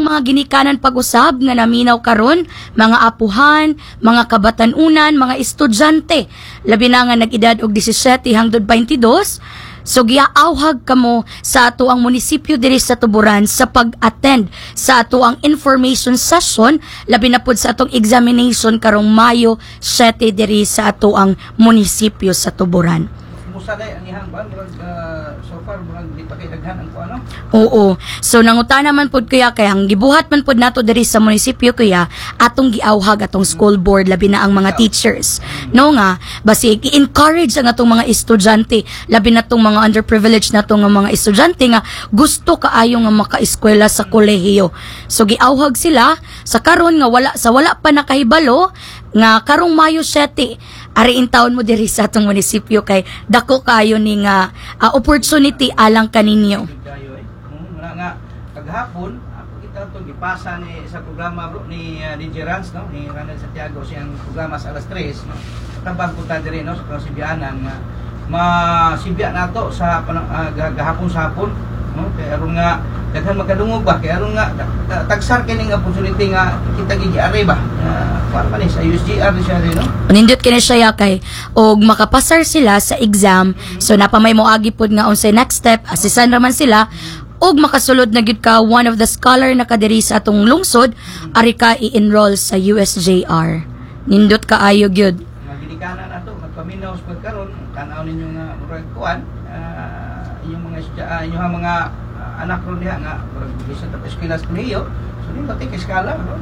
mga ginikanan pag-usab nga naminaw karon, mga apuhan, mga kabatanunan, mga estudyante, labi na nga nag-edad og 17 hangtod 22. So giaawhag kamo sa ato ang munisipyo diri sa Tuburan sa pag-attend sa ato ang information session labi na pud sa atong examination karong Mayo 7 diri sa ato ang munisipyo sa Tuburan. Musa day ang ihang ban so far murag di pa kay daghan ang kuano. Oo. So nangutana man pud kuya kay ang gibuhat man pud nato diri sa munisipyo kuya atong giawhag atong school board labi na ang mga teachers. No nga basi i-encourage ang atong mga estudyante labi na tong mga underprivileged nato nga mga estudyante nga gusto kaayo nga maka-eskwela sa kolehiyo. So giawhag sila sa karon nga wala pa nakahibalo nga karong Mayo 7 ariin taon mo diri sa atong munisipyo kay dako kayo ni nga opportunity alang kaninyo. Muna nga kaghapon ako kita to gipasa ni sa programa bro ni DJ Rans no ni Ronald Santiago siyang programa sa alas 3 no. Tabang punta diri no sa Sibianan nga masibya nato sa gahapon sa hapon no kay aron nga daghan magkadungog ba kay aron nga tagsar kini nga opportunity nga kita gigiari ba para man sa USGR siya rin no nindot kini siya kay og makapasar sila sa exam so napamay moagi pod nga unsay next step asisan raman sila og makasulod na gyud ka one of the scholar na kadiri sa atong lungsod ari ka i-enroll sa USJR nindot kaayo gyud magidikanan nato magpaminaw sa pagkaron tanaw ninyo nga murag kuan inyong mga anak ron diha nga bisa ta eskwela sa kolehiyo so ni pati kay eskala no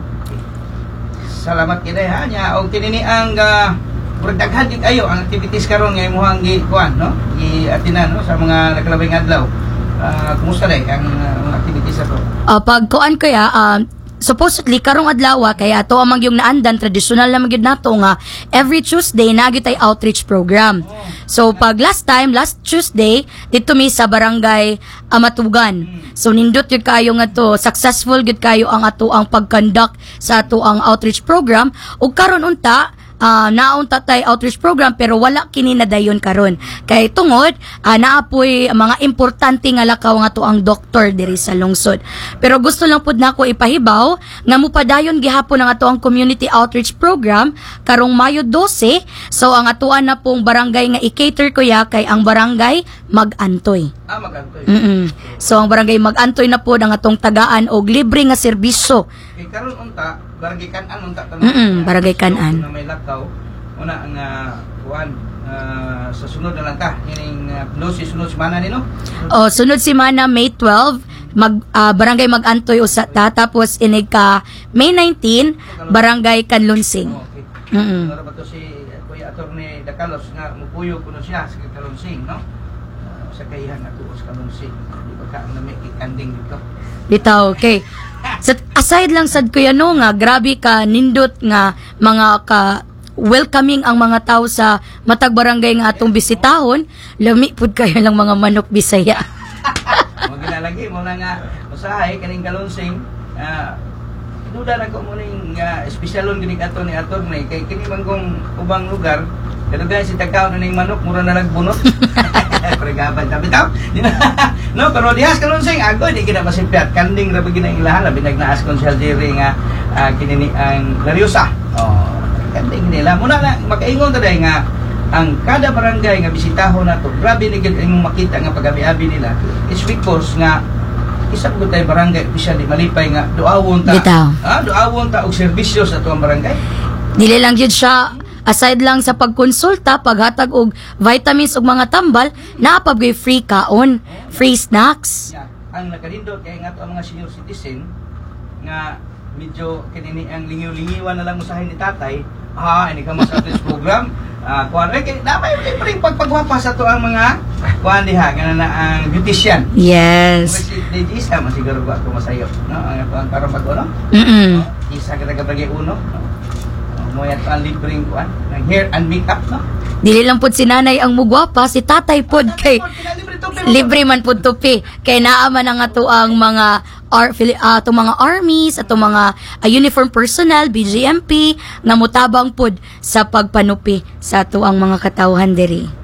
salamat kay ha nya og tinini ang daghan gid ayo ang activities karon nga imong kuan no atinan no sa mga nakalabing adlaw kumusta day ang mga activities ato pag kuan kaya supposedly karong adlaw kay ato amang yung naandan traditional na magyud nato nga every Tuesday naagyo tay outreach program. So pag last Tuesday dito mi sa barangay Amatugan. So nindot gyud kayo nga to successful gyud kayo ang ato ang pag-conduct sa ato ang outreach program ug karon unta naunta tay outreach program pero wala kini nadayon karon kay tungod naapoy mga importante nga lakaw nga to ang doktor diri sa lungsod pero gusto lang pud nako ipahibaw nga mupadayon gihapon ang ato ang community outreach program karong Mayo 12 so ang atuan na pong barangay nga i-cater kuya kay ang barangay Mag-Antoy. Mag-Antoy. So ang barangay Mag-Antoy na pud ang atong tagaan og libre nga serbisyo kay karon unta barangay Kanan unta barangay Kanan na may lakaw una ang kuan sa sunod na lang ta ining sunod semana ni no sunod semana May 12 barangay Mag-Antoy usa tapos inig ka May 19 barangay Kanlunsing. Ano ba to si Kuya Attorney Dacalos nga mupuyo kuno siya sa Kanlunsing no sa kayihan ato sa Kanlunsing di ba ka ang namikikanding dito bitaw okay. Aside lang sad kuya no nga grabe ka nindot nga mga ka welcoming ang mga tao sa matag barangay nga atong bisitahon lami pud kayo lang mga manok Bisaya. Mo ginalagi mo na nga usahay kaning Kanlunsing duda na ko mo ning espesyalon gini ato ni attorney kay kini manggong ubang lugar pero guys si tagkaw na ning manok mura na nagbunot pregaban tabi taw no pero dihas Kanlunsing agoy di kita masipyat kanding ra bigi na ilahan labi nagnaas konsel diri nga kinini ang Lariosa kanding nila muna na makaingon ta day nga ang kada barangay nga bisitahon nato grabe ni gid imong makita nga pagabi-abi nila it's because nga isa po tayo barangay official di malipay nga duawon ta duawon ta og serbisyo sa tuang barangay dili lang gyud siya aside lang sa pagkonsulta paghatag og vitamins ug mga tambal naapagay free kaon free snacks ang nakalindot kay nga ang mga senior citizen nga medyo kinini ang lingiw-lingiwan na lang usahin ni tatay ini ka mas outreach program kuan kay dapat ring pagpagwapa sa to ang mga kuan diha nga na ang beautician yes isa masiguro ba ko masayo no ang karon pag-uno isa ka bagay uno moyat ang libreng kuan ng hair and makeup no dili lang pud si nanay ang mugwapa si tatay pud kay libre man pud tupi kay naa man ang ato ang mga ato mga armies ato mga uniform personnel BGMP nga mutabang pud sa pagpanupi sa ato ang mga katawhan diri so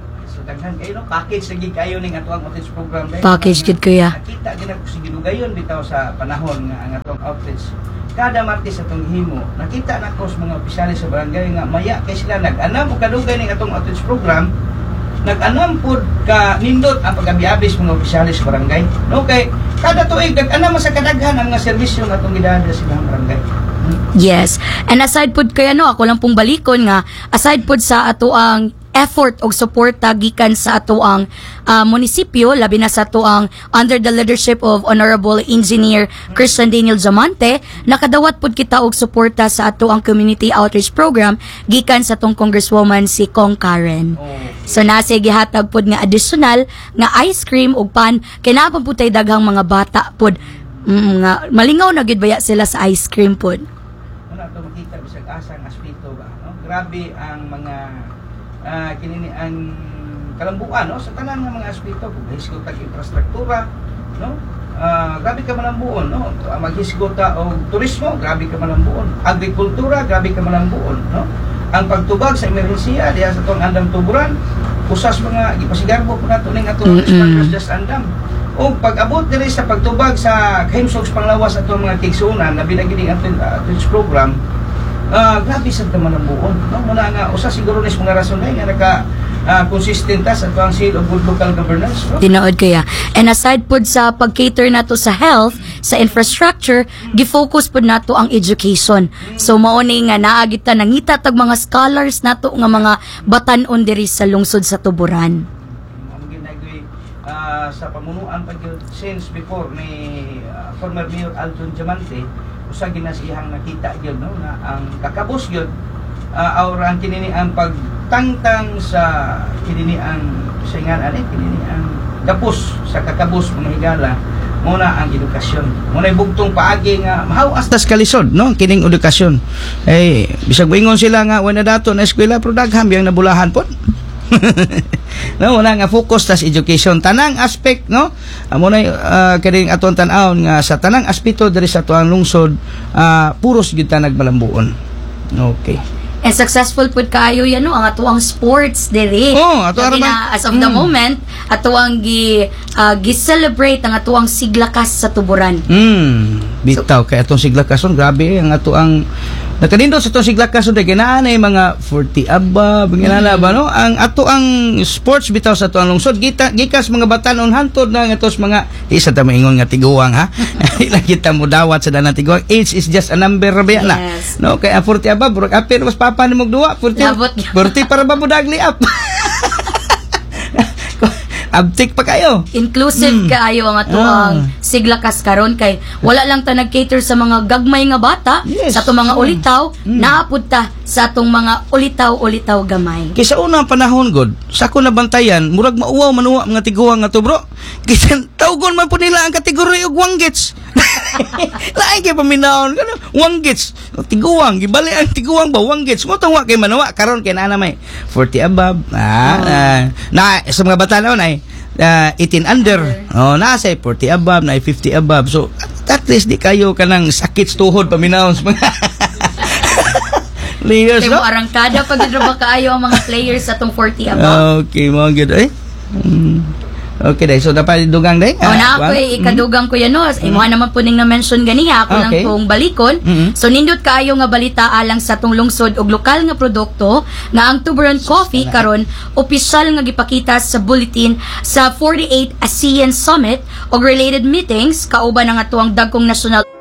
daghan kayo no package lagi kayo ning atong outreach program dai. Package gid kuya. Nakita gid ako sa gidugayon bitaw sa panahon nga ang atong outreach. Kada Martes atong himo, nakita na ko sa mga opisyalis sa barangay nga maya kay sila nag-anam og kadugay ning atong outreach program. Nag-anam pod ka nindot ang pagabiabis mga opisyalis sa barangay. No kay kada tuig nag-anam sa kadaghan ang mga serbisyo nga atong gidala sa ilang barangay. Yes. And aside pod kaya no, ako lang pong balikon nga, aside pod sa ato ang effort og suporta gikan sa ato ang munisipyo, labi na sa ato ang under the leadership of Honorable Engineer Christian Daniel Zamante, nakadawat pod kita og suporta sa ato ang community outreach program gikan sa atong Congresswoman si Kong Karen. So nasa gihatag pod nga additional nga ice cream ug pan kay naa pod tay daghang mga bata pod nga malingaw na gid baya sila sa ice cream pod. Wala to makita bisag asang aspeto ba, no? Grabe ang mga kinini ang kalambuan no sa tanan nga mga aspeto, paghisgot tag infrastruktura, no? Grabe ka malambuon, no? Maghisgot og turismo, grabe ka malambuon. Agrikultura, grabe ka malambuon, no? Ang pagtubag sa emerhensiya diha sa tong andam tuburan, usas mga gipasigarbo po nato ning atong just andam. O pag-abot diri sa pagtubag sa kahimsog sa panglawas atong mga tigsunan na binagiding atong program, grabe sa taman ng buon, no? Muna nga usa siguro nis mga rason nga naka consistent sa atong seal of good local governance, no? Tinood kaya. And aside pod sa pag-cater nato sa health, sa infrastructure, gifocus pod nato ang education. So mao ni nga naa gid ta nangita tag mga scholars nato nga mga batan-on diri sa lungsod sa Tuburan. Sa pamunuan pag since before ni former Mayor Alton Diamante, usa ginasihang nakita gyud no na ang kakabos gyud ang kinini ang pagtangtang sa kinini ang singan kinini ang gapos sa kakabos mga higala muna ang edukasyon. Muna bugtong paagi nga mahawas tas kalisod no kining edukasyon. Bisag moingon sila nga wala dato na eskwela pero daghang biyang nabulahan pod. No, wala nga focus tas education tanang aspect no amo na kining aton tan-aw nga sa tanang aspeto diri sa tuang lungsod puros gyud ta nagbalambuon. Okay. And successful pud kaayo yan no ang atuang sports diri. Ato as of the moment atuang gi-celebrate ang atuang siglakas sa Tuburan. Bitaw kay atong siglakason grabe ang atuang nakadindot sa atong siglakason day ginaanay mga 40 above ginala ba no ang atuang sports bitaw sa atuang lungsod gikas mga batanon hantod na nga tos mga isa ta maingon nga tiguang ha. Ila kita mo dawat sa danang tiguang, age is just a number rabi na. Yes. No kay 40 above bro apil mas papa ni mog duwa 40 para ba mo dagli up. Abtik pa kayo. Inclusive kaayo ang atuang siglakas karon kay wala lang ta nag-cater sa mga gagmay nga bata, sa atong mga ulitaw, naapud ta sa atong mga ulitaw gamay. Kaysa unang panahon god, sa ko nabantayan, murag mauwaw manuwa mga tiguang nga to bro. Kaysa tawgon man po nila ang kategorya og wanggits. Lain kay paminahon kano wanggits. Tiguang gibali ang tiguang ba wanggits. Mo tong wa kay manuwa karon kay naa may 40 above. Na sa mga bata na 18 under. Nasa 40 above, na 50 above. So, at least di kayo kanang sakit sa tuhod paminahon sa mga players, no? Kaya mo arangkada pag ba kaayo ang mga players sa tong 40 above. Okay, mga good. Okay, day. So, dapat dugang, day? Na ako ikadugang ko yan, no? Imuha naman po ning na-mention ganiya. Ako lang pong balikon. So, nindot kaayo nga balita alang sa tong lungsod og lokal nga produkto nga ang Tuburan Coffee karon opisyal nga gipakita sa bulletin sa 48 ASEAN Summit og related meetings kauban ang atuang dagkong national